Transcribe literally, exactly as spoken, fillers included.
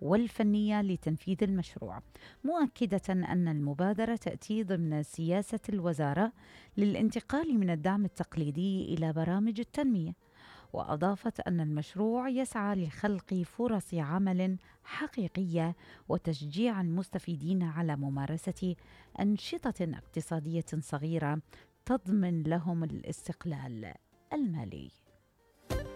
والفنية لتنفيذ المشروع، مؤكدة أن المبادرة تأتي ضمن سياسة الوزارة للانتقال من الدعم التقليدي إلى برامج التنمية. وأضافت أن المشروع يسعى لخلق فرص عمل حقيقية وتشجيع المستفيدين على ممارسة أنشطة اقتصادية صغيرة تضمن لهم الاستقلال المالي.